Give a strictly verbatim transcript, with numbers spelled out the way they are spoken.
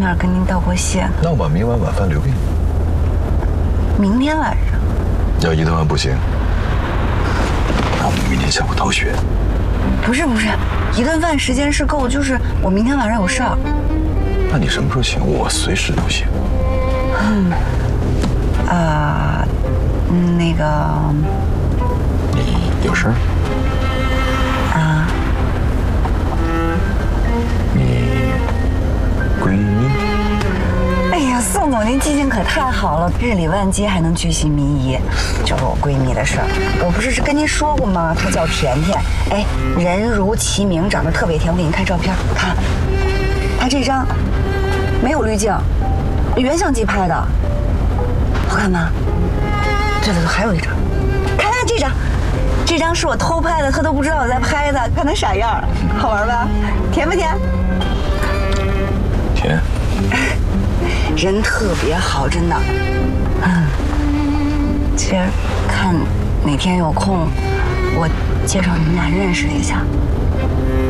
面跟您道过谢。 那我把明晚晚饭留给你。 明天晚上？ 要一顿饭不行，那我们明天下午逃学。 不是不是，一顿饭时间是够，就是我明天晚上有事儿。 那你什么时候行？我随时都行。 嗯，啊、呃，那个， 你有事儿？ 啊， 你闺蜜？ 哎呀，宋总，您记性可太好了，日理万机还能居心民疑。就是我闺蜜的事儿，我不是跟您说过吗？她叫甜甜，哎，人如其名，长得特别甜。我给您看照片，看，她这张没有滤镜，原相机拍的，好看吗？这里头还有一张，看看这张，这张是我偷拍的，她都不知道我在拍她，看她傻样，好玩吧？甜不甜？ 甜。 人特别好，真的。嗯，其实看哪天有空，我介绍你们俩认识一下。